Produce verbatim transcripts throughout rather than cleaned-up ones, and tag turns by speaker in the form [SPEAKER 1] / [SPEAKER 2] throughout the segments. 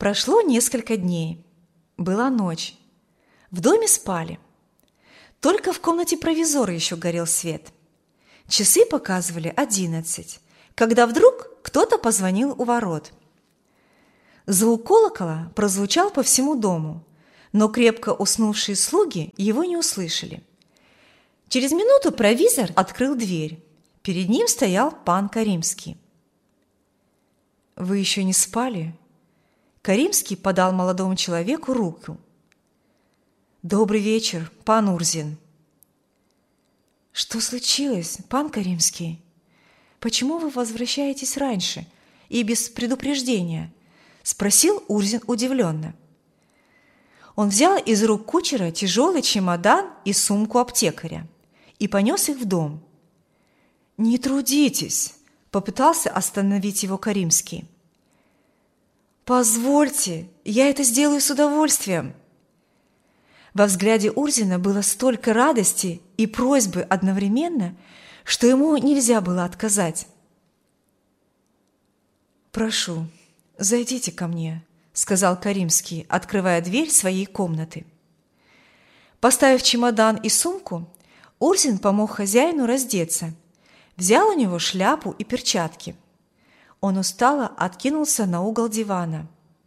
[SPEAKER 1] Прошло несколько дней. Была ночь. В доме спали. Только в комнате провизора еще горел свет. Часы показывали одиннадцать, когда вдруг кто-то позвонил у ворот. Звук колокола прозвучал по всему дому, но крепко уснувшие слуги его не услышали. Через минуту провизор открыл дверь. Перед ним стоял пан Каримский. «Вы еще не спали?» Каримский подал молодому человеку руку. «Добрый вечер, пан Урзин». «Что случилось, пан Каримский? Почему вы возвращаетесь раньше и без предупреждения?» – спросил Урзин удивленно. Он взял из рук кучера тяжелый чемодан и сумку аптекаря и понес их в дом. «Не трудитесь», – попытался остановить его Каримский. «Позвольте, я это сделаю с удовольствием». Во взгляде Урзина было столько радости и просьбы одновременно, что ему нельзя было отказать. «Прошу, зайдите ко мне», – сказал Каримский, открывая дверь своей комнаты. Поставив чемодан и сумку, Урзин помог хозяину раздеться, взял у него шляпу и перчатки. Он устало откинулся на угол дивана.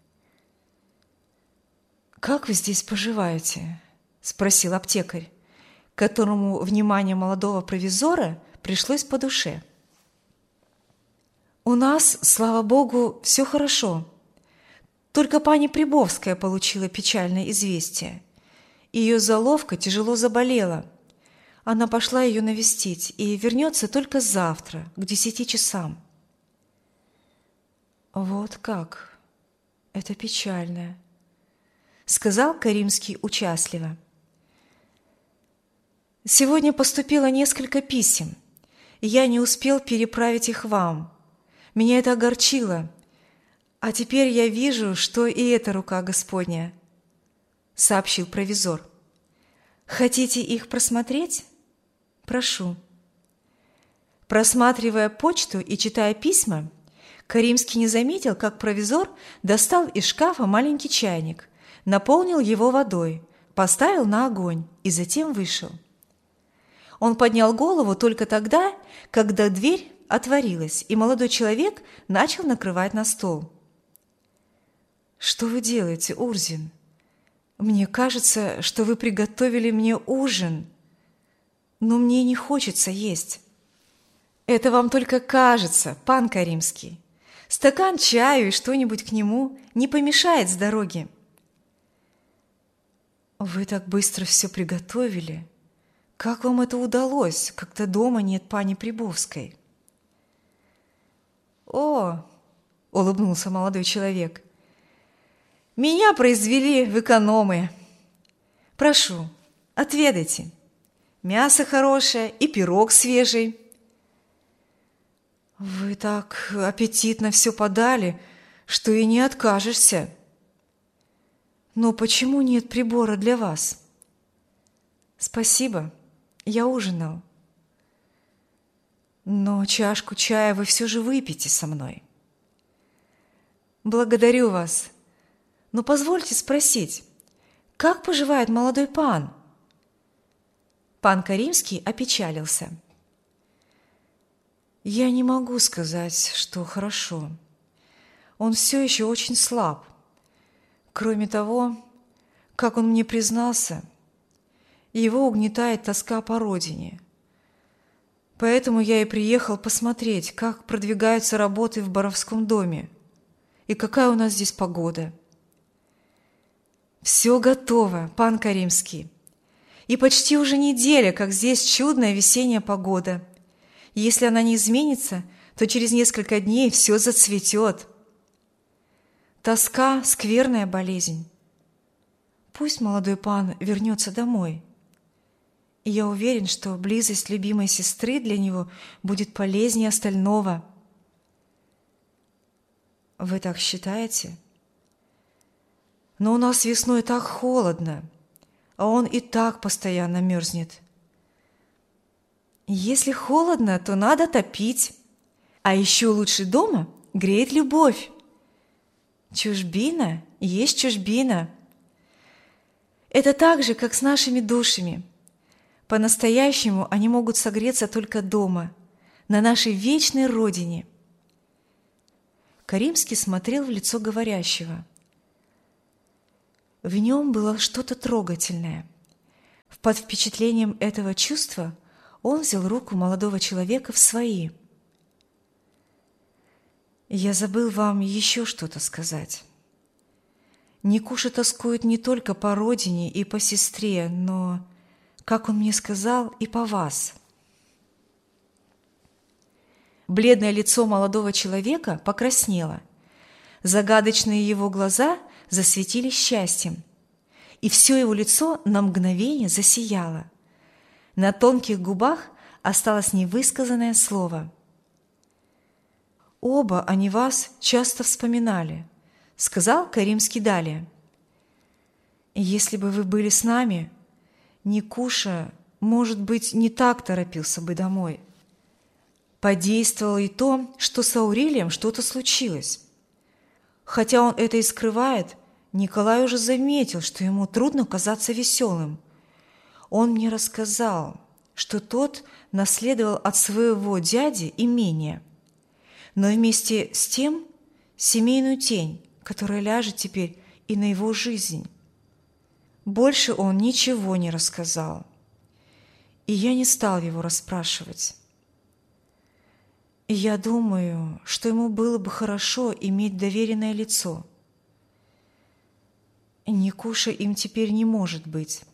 [SPEAKER 1] «Как вы здесь поживаете?» – спросил аптекарь, которому внимание молодого провизора пришлось по душе. «У нас, слава богу, все хорошо. Только пани Прибовская получила печальное известие. Ее заловка тяжело заболела. Она пошла ее навестить и вернется только завтра, к десяти часам». «Вот как! Это печально», — сказал Каримский участливо. «Сегодня поступило несколько писем, и я не успел переправить их вам. Меня это огорчило, а теперь я вижу, что и это рука Господня», — сообщил провизор. «Хотите их просмотреть? Прошу». Просматривая почту и читая письма, Каримский не заметил, как провизор достал из шкафа маленький чайник, наполнил его водой, поставил на огонь и затем вышел. Он поднял голову только тогда, когда дверь отворилась, и молодой человек начал накрывать на стол. «Что вы делаете, Урзин? Мне кажется, что вы приготовили мне ужин, но мне не хочется есть». «Это вам только кажется, пан Каримский. Стакан чаю и что-нибудь к нему не помешает с дороги». «Вы так быстро все приготовили. Как вам это удалось, когда дома нет пани Прибовской?» «О!» – улыбнулся молодой человек. «Меня произвели в экономы. Прошу, отведайте. Мясо хорошее и пирог свежий». «Вы так аппетитно все подали, что и не откажешься. Но почему нет прибора для вас?» «Спасибо, я ужинал. Но чашку чая вы все же выпьете со мной». «Благодарю вас. Но позвольте спросить, как поживает молодой пан?» Пан Каримский опечалился. «Я не могу сказать, что хорошо. Он все еще очень слаб. Кроме того, как он мне признался, его угнетает тоска по родине. Поэтому я и приехал посмотреть, как продвигаются работы в Боровском доме и какая у нас здесь погода». «Все готово, пан Каримский. И почти уже неделя, как здесь чудная весенняя погода. Если она не изменится, то через несколько дней все зацветет. Тоска – скверная болезнь. Пусть молодой пан вернется домой. И я уверен, что близость любимой сестры для него будет полезнее остального». «Вы так считаете? Но у нас весной так холодно, а он и так постоянно мерзнет». «Если холодно, то надо топить. А еще лучше дома греет любовь. Чужбина есть чужбина. Это так же, как с нашими душами. По-настоящему они могут согреться только дома, на нашей вечной родине. Каримский смотрел в лицо говорящего. В нем было что-то трогательное. Под впечатлением этого чувства он взял руку молодого человека в свои. «Я забыл вам еще что-то сказать. Никуша тоскует не только по родине и по сестре, но, как он мне сказал, и по вас». Бледное лицо молодого человека покраснело. Загадочные его глаза засветились счастьем, и все его лицо на мгновение засияло. На тонких губах осталось невысказанное слово. «Оба они вас часто вспоминали», — сказал Каримский далее. «Если бы вы были с нами, Никуша, может быть, не так торопился бы домой. Подействовало и то, что с Аурелием что-то случилось. Хотя он это и скрывает, Николай уже заметил, что ему трудно казаться веселым. Он мне рассказал, что тот наследовал от своего дяди имение, но вместе с тем семейную тень, которая ляжет теперь и на его жизнь. Больше он ничего не рассказал, и я не стал его расспрашивать. И я думаю, что ему было бы хорошо иметь доверенное лицо. Никуша им теперь не может быть.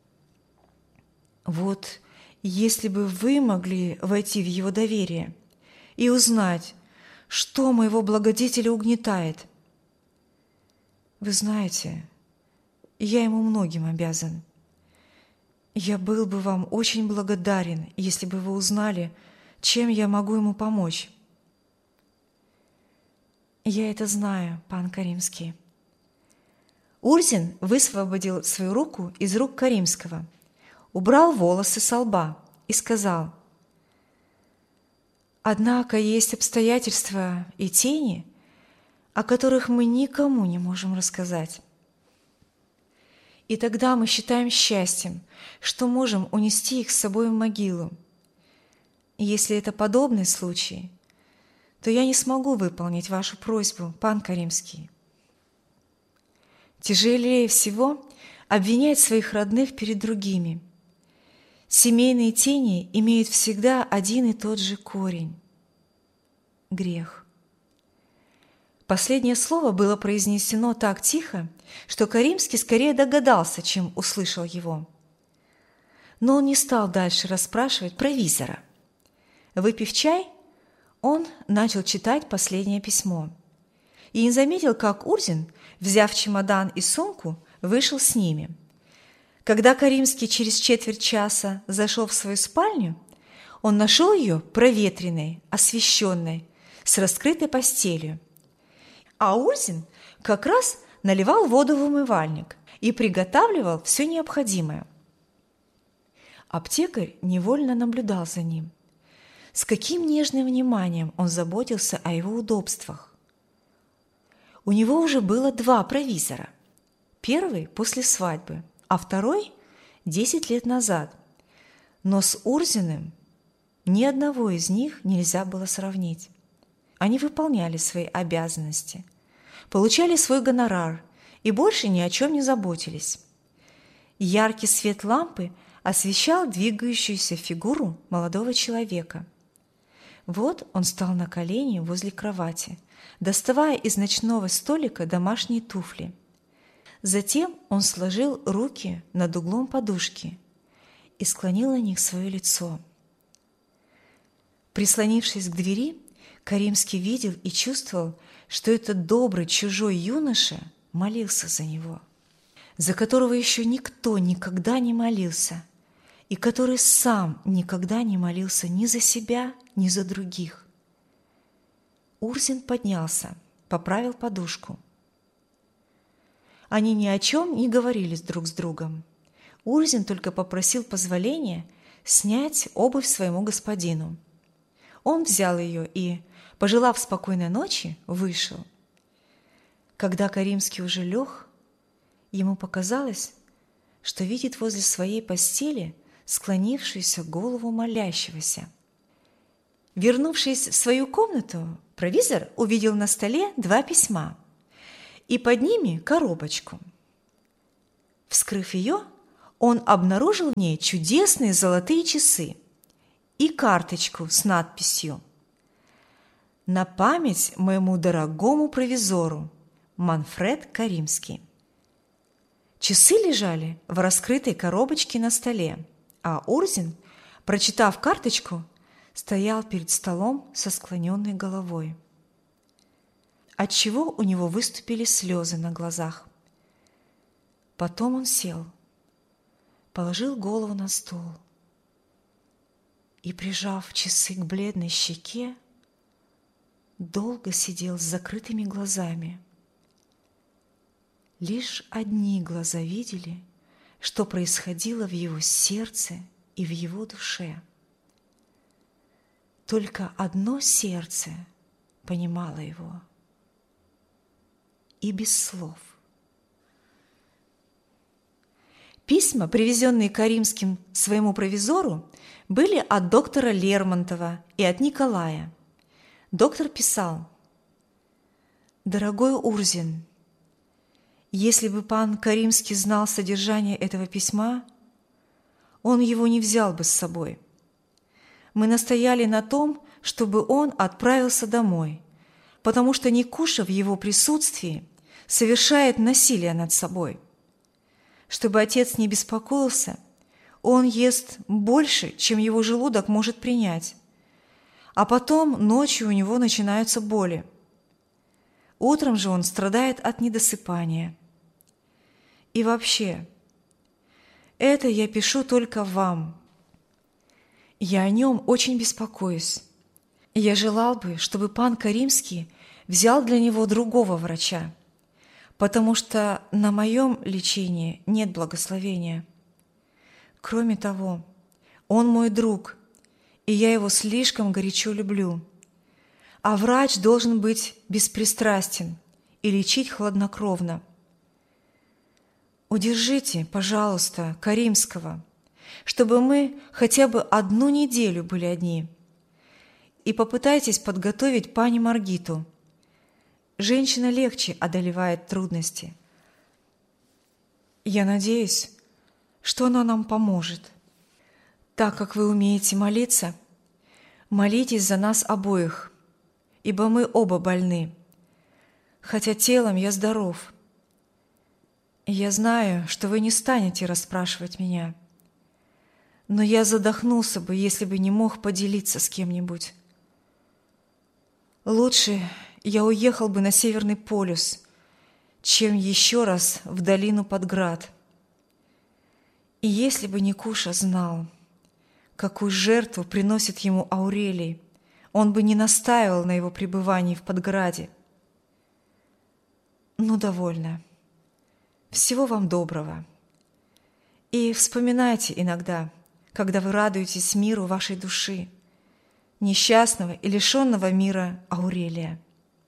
[SPEAKER 1] Вот если бы вы могли войти в его доверие и узнать, что моего благодетеля угнетает. Вы знаете, я ему многим обязан. Я был бы вам очень благодарен, если бы вы узнали, чем я могу ему помочь. Я это знаю, пан Каримский. Урзин высвободил свою руку из рук Каримского, убрал волосы со лба и сказал: «Однако есть обстоятельства и тени, о которых мы никому не можем рассказать. И тогда мы считаем счастьем, что можем унести их с собой в могилу. Если это подобный случай, то я не смогу выполнить вашу просьбу, пан Каримский. Тяжелее всего обвинять своих родных перед другими. Семейные тени имеют всегда один и тот же корень – грех». Последнее слово было произнесено так тихо, что Каримский скорее догадался, чем услышал его. Но он не стал дальше расспрашивать провизора. Выпив чай, он начал читать последнее письмо и не заметил, как Урзин, взяв чемодан и сумку, вышел с ними. Когда Каримский через четверть часа зашел в свою спальню, он нашел ее проветренной, освещенной, с раскрытой постелью. А Урзин как раз наливал воду в умывальник и приготавливал все необходимое. Аптекарь невольно наблюдал за ним. С каким нежным вниманием он заботился о его удобствах. У него уже было два провизора. Первый после свадьбы, а второй десять лет назад. Но с Урзиным ни одного из них нельзя было сравнить. Они выполняли свои обязанности, получали свой гонорар и больше ни о чем не заботились. Яркий свет лампы освещал двигающуюся фигуру молодого человека. Вот он стал на колени возле кровати, доставая из ночного столика домашние туфли. Затем он сложил руки над углом подушки и склонил на них свое лицо. Прислонившись к двери, Каримский видел и чувствовал, что этот добрый чужой юноша молился за него, за которого еще никто никогда не молился, и который сам никогда не молился ни за себя, ни за других. Урзин поднялся, поправил подушку. Они ни о чем не говорили друг с другом. Урзин только попросил позволения снять обувь своему господину. Он взял ее и, пожелав спокойной ночи, вышел. Когда Каримский уже лег, ему показалось, что видит возле своей постели склонившуюся голову молящегося. Вернувшись в свою комнату, провизор увидел на столе два письма и под ними коробочку. Вскрыв ее, он обнаружил в ней чудесные золотые часы и карточку с надписью «На память моему дорогому провизору Манфред Каримский». Часы лежали в раскрытой коробочке на столе, а Урзин, прочитав карточку, стоял перед столом со склоненной головой, отчего у него выступили слезы на глазах. Потом он сел, положил голову на стол и, прижав часы к бледной щеке, долго сидел с закрытыми глазами. Лишь одни глаза видели, что происходило в его сердце и в его душе. Только одно сердце понимало его, и без слов. Письма, привезенные Каримским своему провизору, были от доктора Лермонтова и от Николая. Доктор писал: «Дорогой Урзин, если бы пан Каримский знал содержание этого письма, он его не взял бы с собой. Мы настояли на том, чтобы он отправился домой, потому что Никуша в его присутствии совершает насилие над собой. Чтобы отец не беспокоился, он ест больше, чем его желудок может принять, а потом ночью у него начинаются боли. Утром же он страдает от недосыпания. И вообще, это я пишу только вам. Я о нем очень беспокоюсь. Я желал бы, чтобы пан Каримский взял для него другого врача, потому что на моем лечении нет благословения. Кроме того, он мой друг, и я его слишком горячо люблю. А врач должен быть беспристрастен и лечить хладнокровно. Удержите, пожалуйста, Каримского, чтобы мы хотя бы одну неделю были одни, и попытайтесь подготовить пани Маргиту. Женщина легче одолевает трудности. Я надеюсь, что она нам поможет. Так как вы умеете молиться, молитесь за нас обоих, ибо мы оба больны, хотя телом я здоров. И я знаю, что вы не станете расспрашивать меня, но я задохнулся бы, если бы не мог поделиться с кем-нибудь. Лучше я уехал бы на Северный полюс, чем еще раз в долину под град. И если бы Никуша знал, какую жертву приносит ему Аурелий, он бы не настаивал на его пребывании в Подграде. Ну, довольно. Всего вам доброго. И вспоминайте иногда, когда вы радуетесь миру вашей души, несчастного и лишенного мира Аурелия.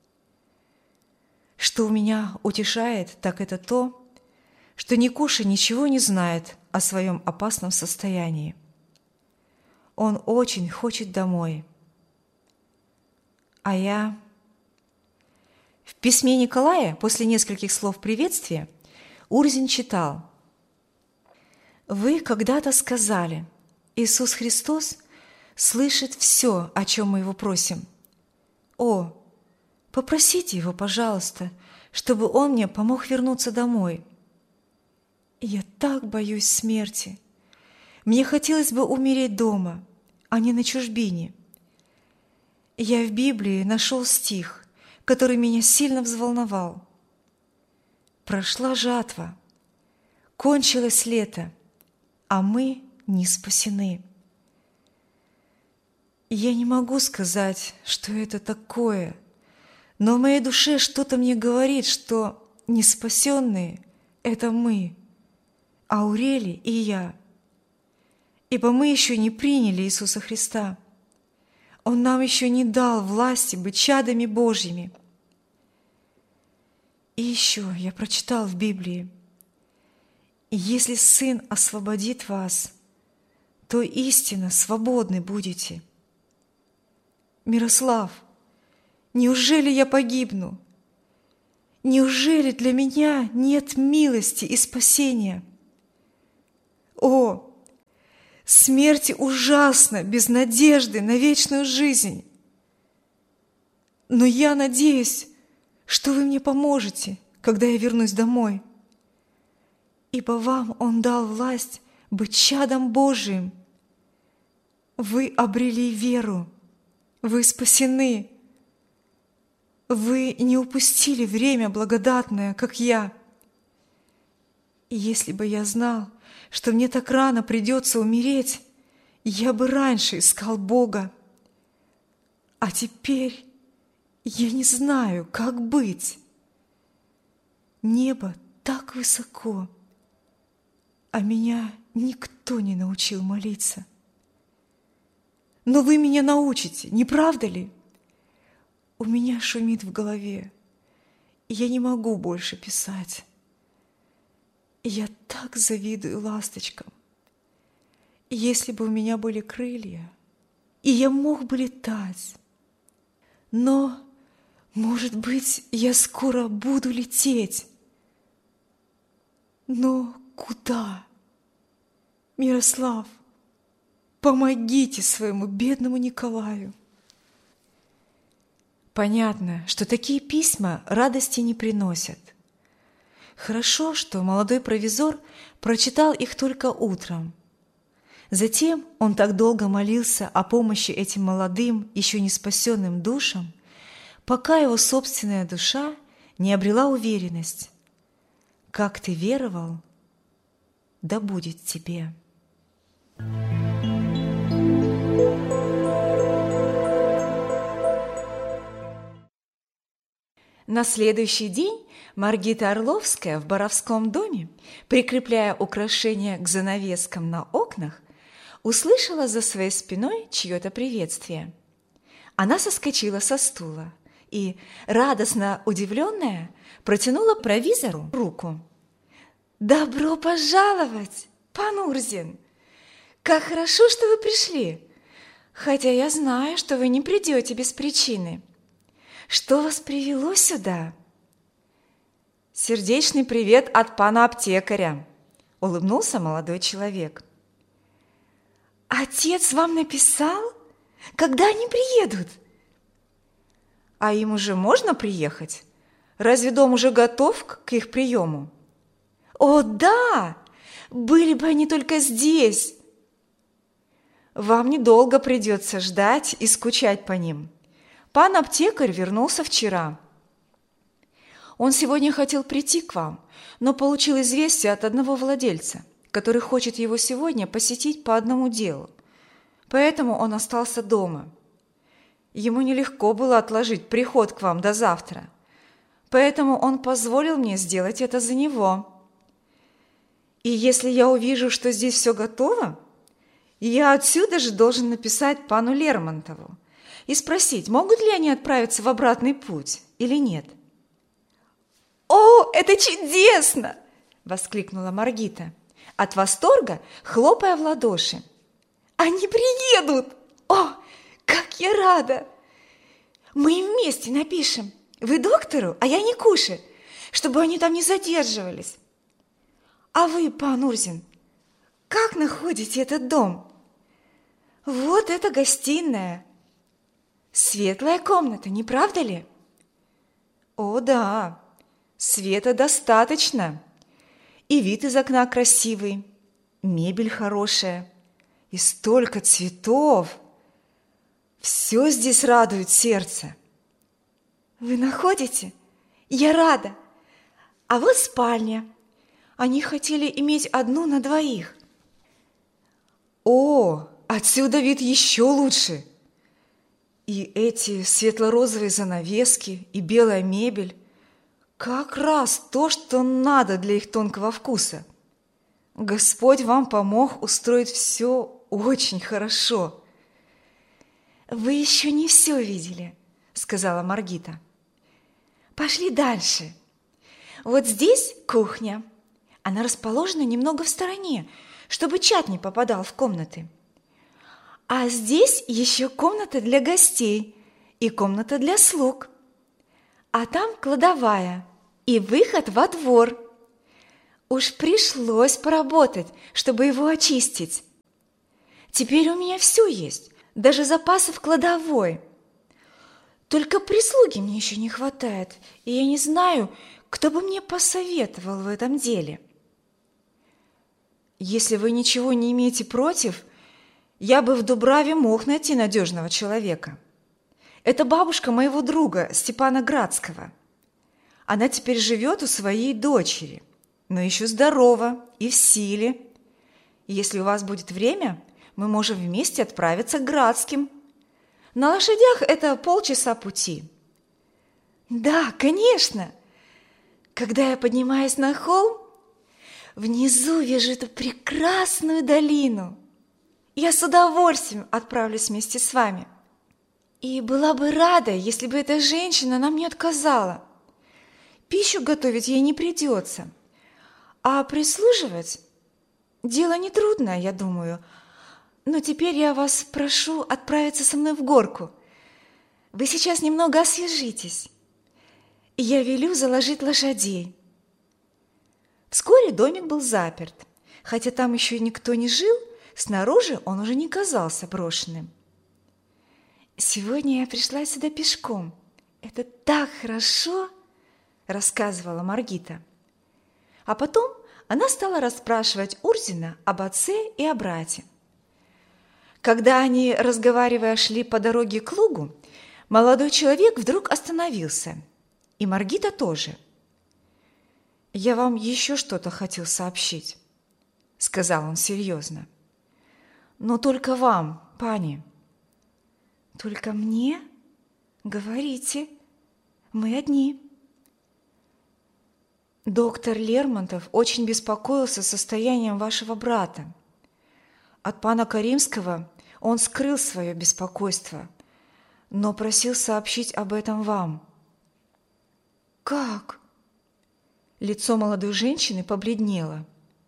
[SPEAKER 1] Что у меня утешает, так это то, что Никуша ничего не знает о своем опасном состоянии. Он очень хочет домой. А я... В письме Николая после нескольких слов приветствия Урзин читал: «Вы когда-то сказали, Иисус Христос слышит все, о чем мы Его просим. О, попросите Его, пожалуйста, чтобы Он мне помог вернуться домой. Я так боюсь смерти. Мне хотелось бы умереть дома, а не на чужбине. Я в Библии нашел стих, который меня сильно взволновал. Прошла жатва, кончилось лето, а мы не спасены. Я не могу сказать, что это такое, но в моей душе что-то мне говорит, что неспасенные – это мы, Аурелий и я, ибо мы еще не приняли Иисуса Христа. Он нам еще не дал власти быть чадами Божьими. И еще я прочитал в Библии: «Если Сын освободит вас, то истинно свободны будете». Мирослав, неужели я погибну? Неужели для меня нет милости и спасения? О, смерть ужасна без надежды на вечную жизнь. Но я надеюсь, что вы мне поможете, когда я вернусь домой. Ибо вам Он дал власть быть чадом Божиим. Вы обрели веру, вы спасены. Вы не упустили время благодатное, как я. И если бы я знал, что мне так рано придется умереть, я бы раньше искал Бога. А теперь я не знаю, как быть. Небо так высоко, а меня никто не научил молиться. Но вы меня научите, не правда ли? У меня шумит в голове, и я не могу больше писать. Я так завидую ласточкам. Если бы у меня были крылья, и я мог бы летать. Но, может быть, я скоро буду лететь. Но куда? Мирослав, помогите своему бедному Николаю. Понятно, что такие письма радости не приносят. Хорошо, что молодой провизор прочитал их только утром. Затем он так долго молился о помощи этим молодым, еще не спасенным душам, пока его собственная душа не обрела уверенность. Как ты веровал, да будет тебе. На следующий день Маргита Орловская в Боровском доме, прикрепляя украшения к занавескам на окнах, услышала за своей спиной чье-то приветствие. Она соскочила со стула и, радостно удивленная, протянула провизору руку. «Добро пожаловать, пан Урзин! Как хорошо, что вы пришли, хотя я знаю, что вы не придете без причины. Что вас привело сюда?» «Сердечный привет от пана аптекаря», – улыбнулся молодой человек. «Отец вам написал? Когда они приедут?» «А им уже можно приехать? Разве дом уже готов к их приему?» «О, да! Были бы они только здесь!» «Вам недолго придется ждать и скучать по ним. Пан аптекарь вернулся вчера. Он сегодня хотел прийти к вам, но получил известие от одного владельца, который хочет его сегодня посетить по одному делу. Поэтому он остался дома. Ему нелегко было отложить приход к вам до завтра, поэтому он позволил мне сделать это за него. И если я увижу, что здесь все готово, я отсюда же должен написать пану Лермонтову и спросить, могут ли они отправиться в обратный путь или нет». «О, это чудесно!» – воскликнула Маргита, от восторга хлопая в ладоши. «Они приедут! О, как я рада! Мы им вместе напишем. Вы доктору, а я Никуше, чтобы они там не задерживались. А вы, пан Урзин, как находите этот дом? Вот это гостиная. Светлая комната, не правда ли?» «О, да, света достаточно. И вид из окна красивый, мебель хорошая, и столько цветов. Все здесь радует сердце». «Вы находите? Я рада. А вот спальня. Они хотели иметь одну на двоих». «О, отсюда вид еще лучше. И эти светло-розовые занавески, и белая мебель – как раз то, что надо для их тонкого вкуса. Господь вам помог устроить все очень хорошо». «Вы еще не все видели», – сказала Маргита. «Пошли дальше. Вот здесь кухня. Она расположена немного в стороне, чтобы чад не попадал в комнаты. А здесь еще комната для гостей и комната для слуг. А там кладовая и выход во двор. Уж пришлось поработать, чтобы его очистить. Теперь у меня все есть, даже запасы в кладовой. Только прислуги мне еще не хватает, и я не знаю, кто бы мне посоветовал в этом деле. Если вы ничего не имеете против, я бы в Дубраве мог найти надежного человека. Это бабушка моего друга Степана Градского. Она теперь живет у своей дочери, но еще здорова и в силе. Если у вас будет время, мы можем вместе отправиться к Градским. На лошадях это полчаса пути. Да, конечно. Когда я поднимаюсь на холм, внизу вижу эту прекрасную долину. Я с удовольствием отправлюсь вместе с вами. И была бы рада, если бы эта женщина нам не отказала. Пищу готовить ей не придется. А прислуживать – дело нетрудное, я думаю. Но теперь я вас прошу отправиться со мной в горку. Вы сейчас немного освежитесь. И я велю заложить лошадей. Вскоре домик был заперт. Хотя там еще никто не жил, снаружи он уже не казался брошенным. «Сегодня я пришла сюда пешком. Это так хорошо!» – рассказывала Маргита. А потом она стала расспрашивать Урзина об отце и о брате. Когда они, разговаривая, шли по дороге к лугу, молодой человек вдруг остановился, и Маргита тоже. «Я вам еще что-то хотел сообщить», – сказал он серьезно. «Но только вам, пани». «Только мне? Говорите, мы одни». Доктор Лермонтов очень беспокоился состоянием вашего брата. От пана Каримского он скрыл свое беспокойство, но просил сообщить об этом вам. «Как?» Лицо молодой женщины побледнело.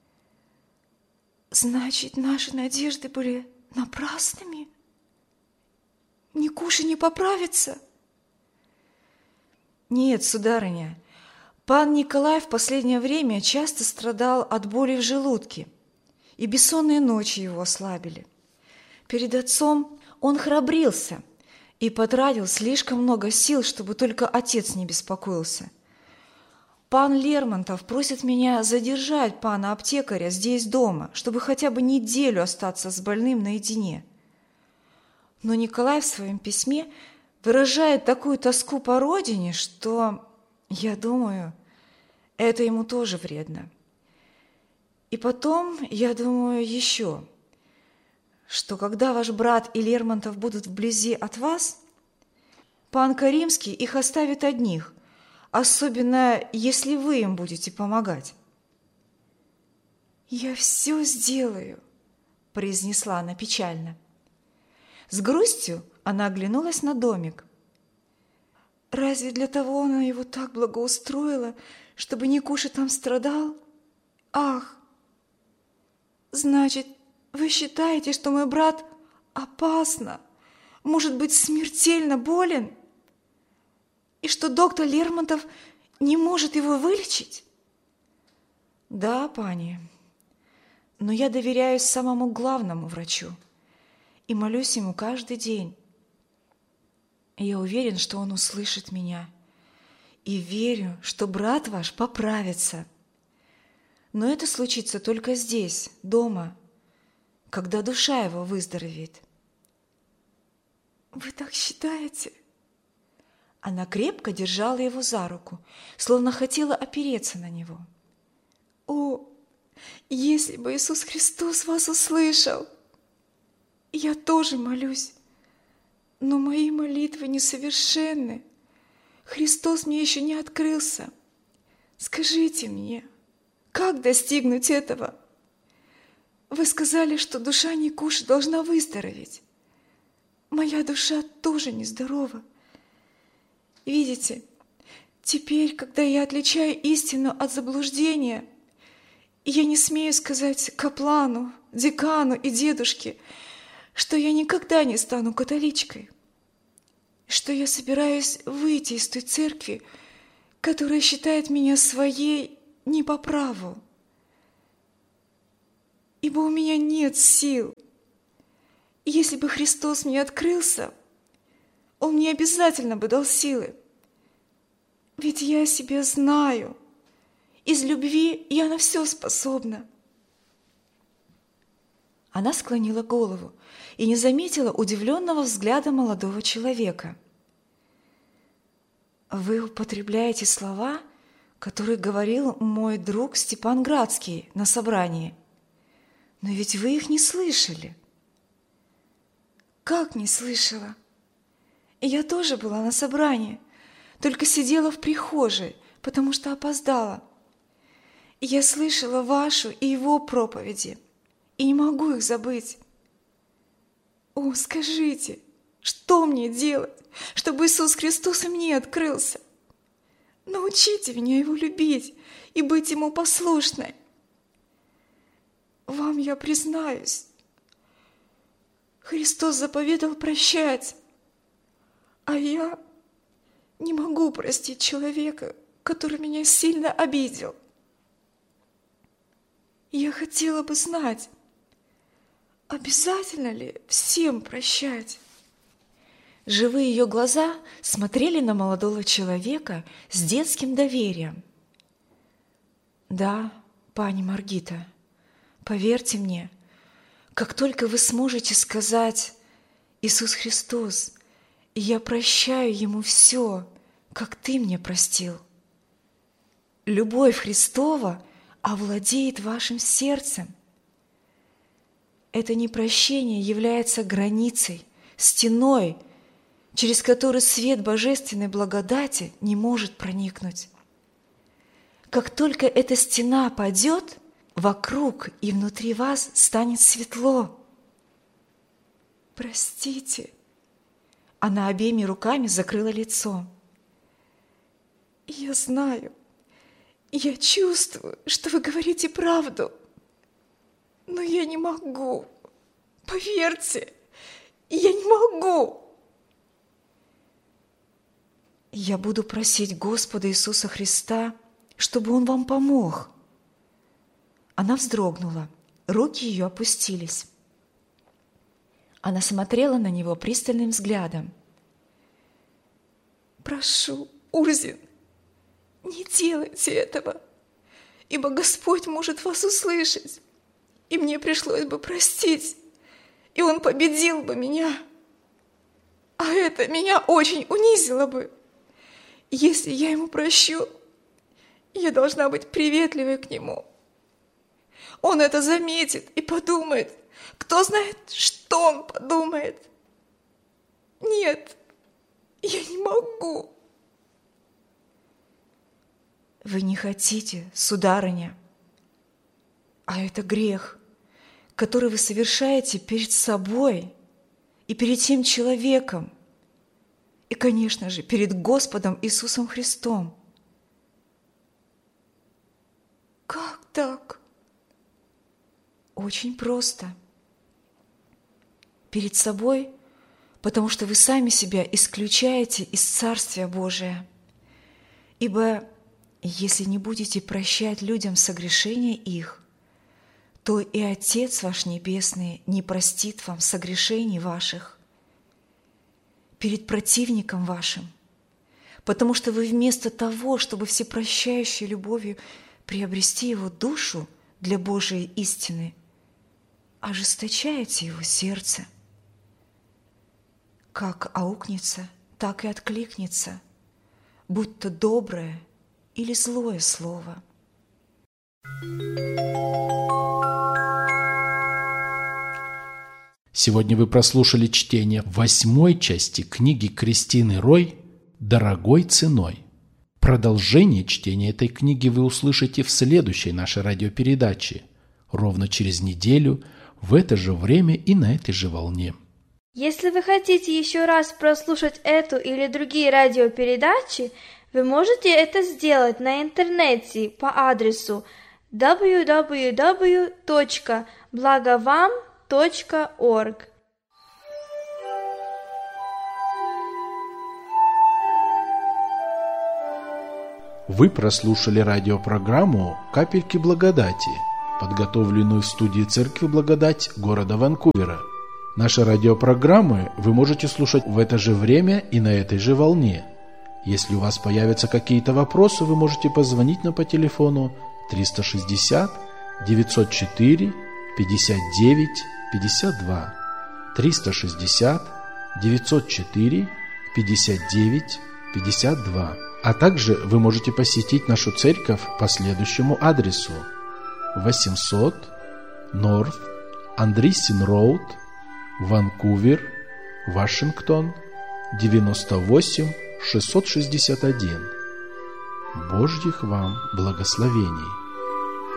[SPEAKER 1] «Значит, наши надежды были напрасными? Никуша не поправится?» «Нет, сударыня, пан Николай в последнее время часто страдал от боли в желудке, и бессонные ночи его ослабили. Перед отцом он храбрился и потратил слишком много сил, чтобы только отец не беспокоился. Пан Лермонтов просит меня задержать пана аптекаря здесь дома, чтобы хотя бы неделю остаться с больным наедине. Но Николай в своем письме выражает такую тоску по родине, что, я думаю, это ему тоже вредно. И потом, я думаю, еще, что когда ваш брат и Лермонтов будут вблизи от вас, пан Каримский их оставит одних, особенно если вы им будете помогать». «Я все сделаю», – произнесла она печально. С грустью она оглянулась на домик. «Разве для того она его так благоустроила, чтобы Никуша там страдал? Ах! Значит, вы считаете, что мой брат опасно, может быть, смертельно болен, и что доктор Лермонтов не может его вылечить?» «Да, пани, но я доверяюсь самому главному врачу и молюсь ему каждый день. Я уверен, что он услышит меня, и верю, что брат ваш поправится. Но это случится только здесь, дома, когда душа его выздоровеет». «Вы так считаете?» Она крепко держала его за руку, словно хотела опереться на него. «О, если бы Иисус Христос вас услышал! Я тоже молюсь, но мои молитвы несовершенны. Христос мне еще не открылся. Скажите мне, как достигнуть этого? Вы сказали, что душа Никуши должна выздороветь. Моя душа тоже нездорова. Видите,
[SPEAKER 2] Теперь, когда я отличаю истину от заблуждения, я не смею сказать каплану, декану и дедушке, что я никогда не стану католичкой, что я собираюсь выйти из той церкви, которая считает меня своей не по праву, ибо у меня нет сил. Если бы Христос мне открылся, Он мне обязательно бы дал силы. Ведь я себя знаю. Из любви я на все способна.
[SPEAKER 1] Она склонила голову и не заметила удивленного взгляда молодого человека. «Вы употребляете слова, которые говорил мой друг Степан Градский на собрании, но ведь вы их не слышали».
[SPEAKER 2] «Как не слышала? Я тоже была на собрании, только сидела в прихожей, потому что опоздала. Я слышала вашу и его проповеди, и не могу их забыть. О, скажите, что мне делать, чтобы Иисус Христос и мне открылся? Научите меня Его любить и быть Ему послушной. Вам я признаюсь, Христос заповедал прощать, а я не могу простить человека, который меня сильно обидел. Я хотела бы знать, обязательно ли всем прощать?»
[SPEAKER 1] Живые ее глаза смотрели на молодого человека с детским доверием. «Да, пани Маргита, поверьте мне, как только вы сможете сказать: Иисус Христос, я прощаю ему все, как ты мне простил, любовь Христова овладеет вашим сердцем. Это непрощение является границей, стеной, через которую свет божественной благодати не может проникнуть. Как только эта стена падет, вокруг и внутри вас станет светло».
[SPEAKER 2] «Простите».
[SPEAKER 1] Она обеими руками закрыла лицо.
[SPEAKER 2] «Я знаю, я чувствую, что вы говорите правду, но я не могу. Поверьте, я не могу».
[SPEAKER 1] «Я буду просить Господа Иисуса Христа, чтобы Он вам помог». Она вздрогнула, руки ее опустились. Она смотрела на него пристальным взглядом.
[SPEAKER 2] «Прошу, Урзин, не делайте этого, ибо Господь может вас услышать, и мне пришлось бы простить, и Он победил бы меня. А это меня очень унизило бы. Если я Ему прощу, я должна быть приветливой к Нему. Он это заметит и подумает. Кто знает, что Он подумает? Нет, я не могу».
[SPEAKER 1] «Вы не хотите, сударыня, а это грех, который вы совершаете перед собой и перед тем человеком, и, конечно же, перед Господом Иисусом Христом».
[SPEAKER 2] «Как так?»
[SPEAKER 1] «Очень просто. Перед собой, потому что вы сами себя исключаете из Царствия Божия. Ибо если не будете прощать людям согрешения их, то и Отец ваш Небесный не простит вам согрешений ваших. Перед противником вашим, потому что вы вместо того, чтобы всепрощающей любовью приобрести его душу для Божией истины, ожесточаете его сердце. Как аукнется, так и откликнется, будь то доброе или злое слово».
[SPEAKER 3] Сегодня вы прослушали чтение восьмой части книги Кристины Рой «Дорогой ценой». Продолжение чтения этой книги вы услышите в следующей нашей радиопередаче, ровно через неделю, в это же время и на этой же волне.
[SPEAKER 4] Если вы хотите еще раз прослушать эту или другие радиопередачи, Вы можете это сделать на интернете по адресу дабл ю дабл ю дабл ю точка благовам точка орг.
[SPEAKER 3] Вы прослушали радиопрограмму «Капельки благодати», подготовленную в студии Церкви Благодать города Ванкувера. Наши радиопрограммы вы можете слушать в это же время и на этой же волне. Если у вас появятся какие-то вопросы, вы можете позвонить нам по телефону триста шестьдесят девятьсот четыре пятьдесят девять пятьдесят два, триста шестьдесят девятьсот четыре пятьдесят девять пятьдесят два. А также вы можете посетить нашу церковь по следующему адресу: восемьсот North Andreessen Road, Ванкувер, Вашингтон, девяносто восемь шестьсот шестьдесят один. Божьих вам благословений!